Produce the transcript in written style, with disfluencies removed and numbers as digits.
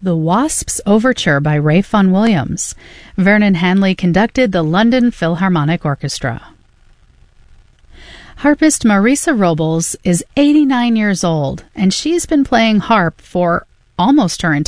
The Wasps Overture by Ralph Vaughan Williams. Vernon Hanley conducted the London Philharmonic Orchestra. Harpist Marisa Robles is 89 years old, and she's been playing harp for almost her entire